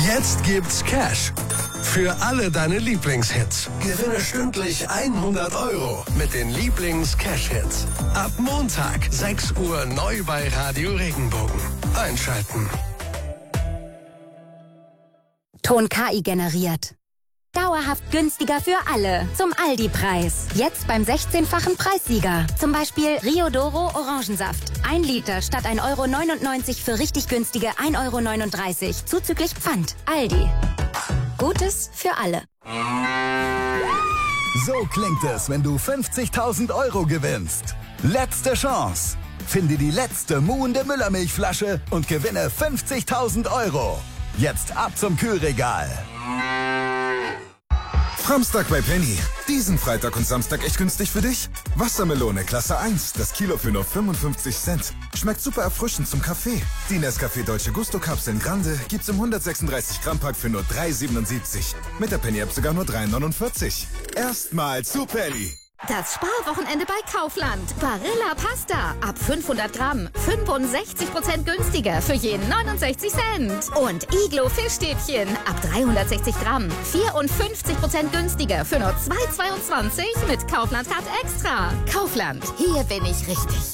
Jetzt gibt's Cash für alle deine Lieblingshits. Gewinne stündlich 100 € mit den Lieblings-Cash-Hits. Ab Montag, 6 Uhr, neu bei Radio Regenbogen. Einschalten. Ton KI generiert. Dauerhaft günstiger für alle. Zum Aldi-Preis. Jetzt beim 16-fachen Preissieger. Zum Beispiel Rio Doro Orangensaft. 1 Liter statt 1,99 € für richtig günstige 1,39 € zuzüglich Pfand. Aldi. Gutes für alle. So klingt es, wenn du 50.000 € gewinnst. Letzte Chance. Finde die letzte muhende Müllermilchflasche und gewinne 50.000 €. Jetzt ab zum Kühlregal. Samstag bei Penny. Diesen Freitag und Samstag echt günstig für dich? Wassermelone Klasse 1, das Kilo für nur 55 Cent. Schmeckt super erfrischend zum Kaffee. Die Nescafé Dolce Gusto Kapseln Grande gibt's im 136 Gramm Pack für nur 3,77. Mit der Penny App sogar nur 3,49. Erstmal zu Penny. Das Sparwochenende bei Kaufland. Barilla Pasta. Ab 500 Gramm. 65% günstiger für jeden 69 Cent. Und Iglo Fischstäbchen. Ab 360 Gramm. 54% günstiger für nur 2,22 mit Kaufland Card Extra. Kaufland. Hier bin ich richtig.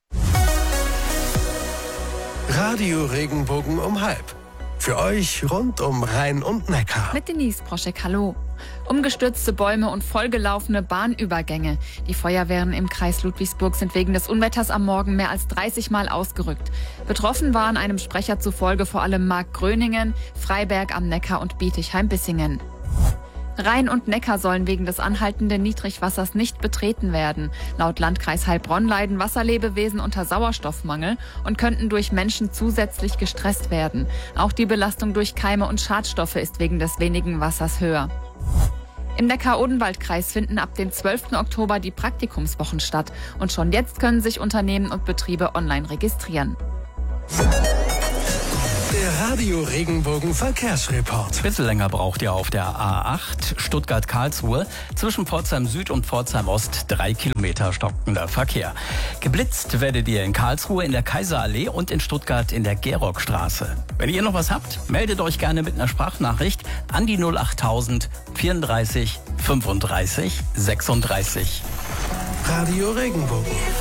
Radio Regenbogen um 12:30. Für euch rund um Rhein und Neckar. Mit Denise Proschek, hallo. Umgestürzte Bäume und vollgelaufene Bahnübergänge. Die Feuerwehren im Kreis Ludwigsburg sind wegen des Unwetters am Morgen mehr als 30 Mal ausgerückt. Betroffen waren einem Sprecher zufolge vor allem Markgröningen, Freiberg am Neckar und Bietigheim-Bissingen. Rhein und Neckar sollen wegen des anhaltenden Niedrigwassers nicht betreten werden. Laut Landkreis Heilbronn leiden Wasserlebewesen unter Sauerstoffmangel und könnten durch Menschen zusätzlich gestresst werden. Auch die Belastung durch Keime und Schadstoffe ist wegen des wenigen Wassers höher. Im Neckar-Odenwald-Kreis finden ab dem 12. Oktober die Praktikumswochen statt. Und schon jetzt können sich Unternehmen und Betriebe online registrieren. Der Radio Regenbogen Verkehrsreport. Ein bisschen länger braucht ihr auf der A8 Stuttgart-Karlsruhe. Zwischen Pforzheim Süd und Pforzheim Ost 3 Kilometer stockender Verkehr. Geblitzt werdet ihr in Karlsruhe in der Kaiserallee und in Stuttgart in der Gerockstraße. Wenn ihr noch was habt, meldet euch gerne mit einer Sprachnachricht an die 08000 34 35 36. Radio Regenbogen.